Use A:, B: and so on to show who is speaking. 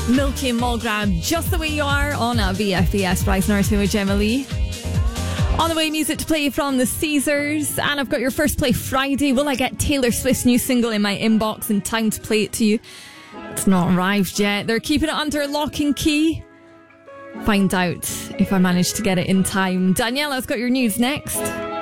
A: Milky and Mulgrab, Just the Way You Are on a VFBS Bryce Norton with Gemma Lee. On the way, music to play from the Caesars. And I've got your first play Friday. Will I get Taylor Swift's new single in my inbox in time to play it to you? It's not arrived yet. They're keeping it under lock and key. Find out if I manage to get it in time. Daniela's got your news next.